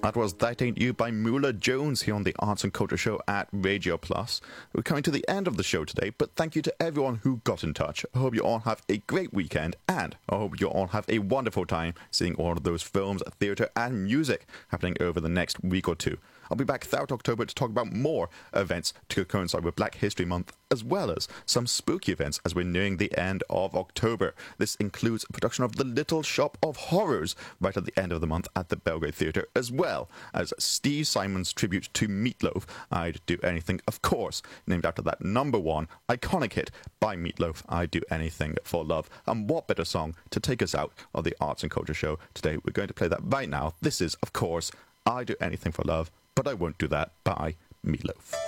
That was That Ain't You by Moolah Jones here on the Arts and Culture Show at Radio Plus. We're coming to the end of the show today, but thank you to everyone who got in touch. I hope you all have a great weekend, and I hope you all have a wonderful time seeing all of those films, theatre and music happening over the next week or two. I'll be back throughout October to talk about more events to coincide with Black History Month, as well as some spooky events as we're nearing the end of October. This includes a production of The Little Shop of Horrors right at the end of the month at the Belgrade Theatre, as well as Steve Simon's tribute to Meatloaf, I'd Do Anything, of course, named after that #1 iconic hit by Meatloaf, I'd Do Anything for Love. And what better song to take us out of the Arts and Culture Show today? We're going to play that right now. This is, of course, I Do Anything for Love, But I Won't Do That by Meatloaf.